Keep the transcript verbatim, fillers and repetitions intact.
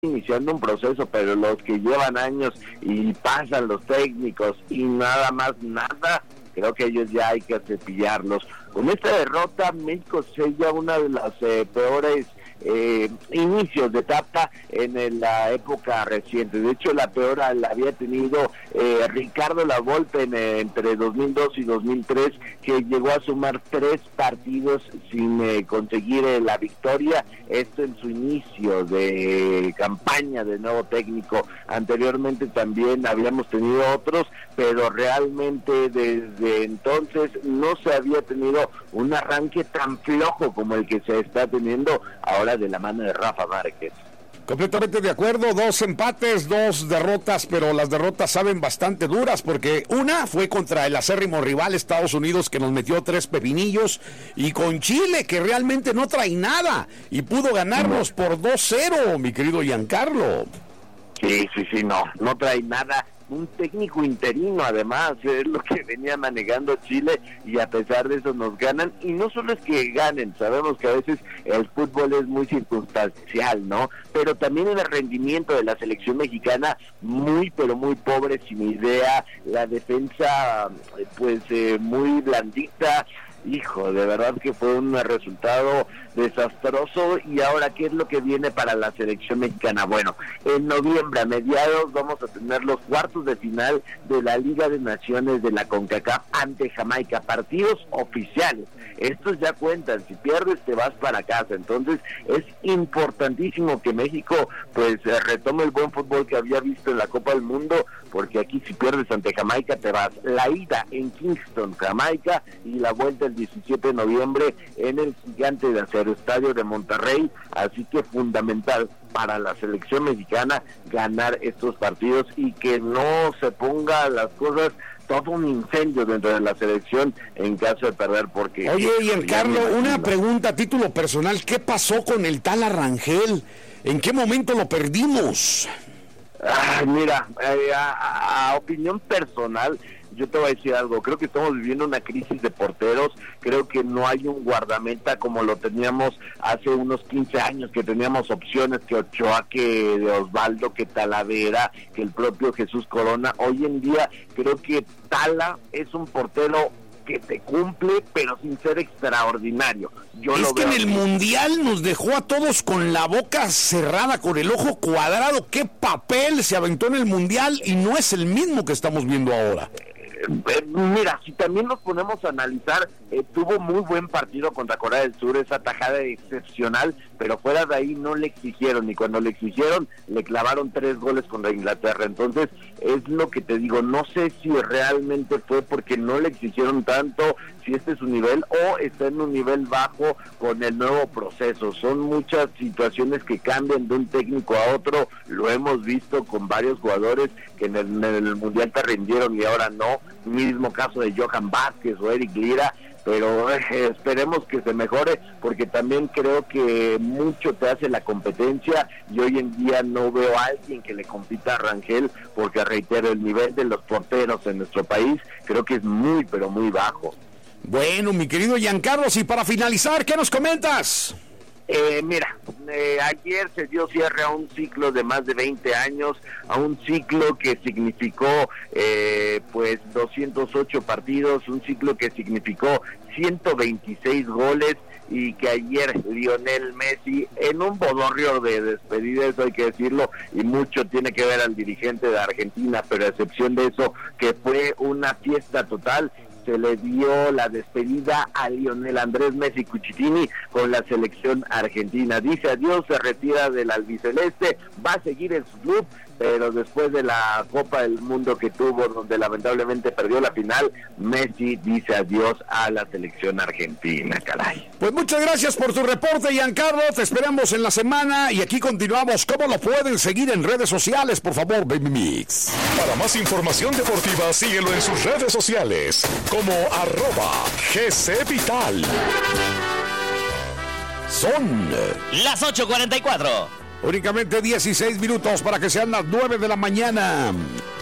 iniciando un proceso, pero los que llevan años y pasan los técnicos y nada más nada, creo que ellos ya hay que cepillarlos. Con esta derrota, México sella una de las eh, peores eh, inicios de etapa en el, la época reciente. De hecho, la peor la había tenido eh, Ricardo Lavolpe en, eh, entre dos mil dos y dos mil tres, que llegó a sumar tres partidos sin eh, conseguir eh, la victoria. Esto en su inicio de campaña de nuevo técnico. Anteriormente también habíamos tenido otros, pero realmente desde entonces no se había tenido un arranque tan flojo como el que se está teniendo ahora de la mano de Rafa Márquez. Completamente de acuerdo, dos empates, dos derrotas, pero las derrotas saben bastante duras, porque una fue contra el acérrimo rival Estados Unidos, que nos metió tres pepinillos, y con Chile, que realmente no trae nada, y pudo ganarnos por dos cero, mi querido Giancarlo. Sí, sí, sí, no, no trae nada. Un técnico interino, además, es lo que venía manejando Chile, y a pesar de eso nos ganan. Y no solo es que ganen, sabemos que a veces el fútbol es muy circunstancial, ¿no? Pero también el rendimiento de la selección mexicana, muy pero muy pobre, sin idea. La defensa, pues, eh, muy blandita. Hijo, de verdad que fue un resultado desastroso. Y ahora, ¿qué es lo que viene para la selección mexicana? Bueno, en noviembre, a mediados, vamos a tener los cuartos de final de la Liga de Naciones de la CONCACAF ante Jamaica, partidos oficiales. Estos ya cuentan, si pierdes te vas para casa. Entonces es importantísimo que México pues retome el buen fútbol que había visto en la Copa del Mundo, porque aquí si pierdes ante Jamaica te vas. La ida en Kingston, Jamaica, y la vuelta el diecisiete de noviembre en el Gigante de Acero, Estadio de Monterrey. Así que fundamental para la selección mexicana ganar estos partidos y que no se ponga las cosas todo un incendio dentro de la selección en caso de perder, porque... Oye, Giancarlo, una pregunta a título personal, ¿qué pasó con el tal Arrangel? ¿En qué momento lo perdimos? Ay, mira, eh, a, a opinión personal, yo te voy a decir algo. Creo que estamos viviendo una crisis de porteros. Creo que no hay un guardameta como lo teníamos hace unos quince años, que teníamos opciones, que Ochoa, que de Osvaldo, que Talavera, que el propio Jesús Corona. Hoy en día creo que Tala es un portero que te cumple, pero sin ser extraordinario. Yo es lo que veo en el así. Mundial nos dejó a todos con la boca cerrada, con el ojo cuadrado. ¿Qué papel se aventó en el Mundial? Y no es el mismo que estamos viendo ahora. Eh, mira, si también nos ponemos a analizar, eh, tuvo muy buen partido contra Corea del Sur, esa tajada excepcional, pero fuera de ahí no le exigieron, y cuando le exigieron le clavaron tres goles contra Inglaterra. Entonces es lo que te digo, no sé si realmente fue porque no le exigieron tanto, si este es su nivel o está en un nivel bajo con el nuevo proceso. Son muchas situaciones que cambian de un técnico a otro, lo hemos visto con varios jugadores que en el, en el Mundial te rindieron y ahora no. Mismo caso de Johan Vázquez o Eric Lira, pero eh, esperemos que se mejore, porque también creo que mucho te hace la competencia, y hoy en día no veo a alguien que le compita a Rangel, porque reitero, el nivel de los porteros en nuestro país creo que es muy pero muy bajo. Bueno, mi querido Giancarlo, y para finalizar, ¿qué nos comentas? Eh, mira, eh, ayer se dio cierre a un ciclo de más de veinte años, a un ciclo que significó eh, pues doscientos ocho partidos, un ciclo que significó ciento veintiséis goles, y que ayer Lionel Messi, en un bodorrio de despedida, eso hay que decirlo, y mucho tiene que ver al dirigente de Argentina, pero a excepción de eso, que fue una fiesta total, se le dio la despedida a Lionel Andrés Messi Cuchitini con la selección argentina. Dice adiós, se retira del albiceleste, va a seguir en su club, pero después de la Copa del Mundo que tuvo, donde lamentablemente perdió la final, Messi dice adiós a la selección argentina, caray. Pues muchas gracias por tu reporte, Giancarlo, te esperamos en la semana, y aquí continuamos. ¿Cómo lo pueden seguir en redes sociales? Por favor, Baby Mix. Para más información deportiva, síguelo en sus redes sociales, como arroba G C Vital. Son las ocho cuarenta y cuatro. Únicamente dieciséis minutos para que sean las nueve de la mañana.